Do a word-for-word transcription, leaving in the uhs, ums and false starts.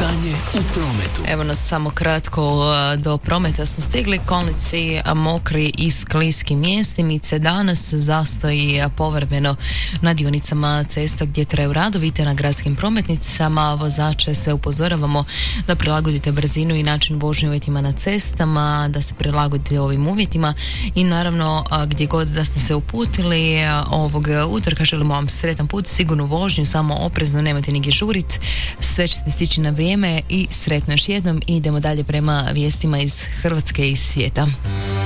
Stanje u prometu. Evo nas samo kratko do prometa smo stigli. Kolnici mokri i skliski mjestimice. Danas zastoji povremeno na dionicama cesta gdje traju radovi te na gradskim prometnicama. Vozače sve upozoravamo da prilagodite brzinu i način vožnje uvjetima na cestama, da se prilagodite ovim uvjetima i naravno gdje god da ste se uputili ovog utorka želimo vam sretan put, sigurnu vožnju, samo oprezno, nemojte nigdje žurit, sve ćete stići na vrijeme i sretno još jednom. Idemo dalje prema vijestima iz Hrvatske i svijeta.